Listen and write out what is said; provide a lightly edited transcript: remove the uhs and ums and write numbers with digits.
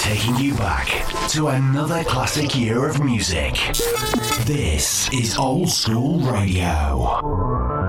taking you back to another classic year of music. This is Old School Radio.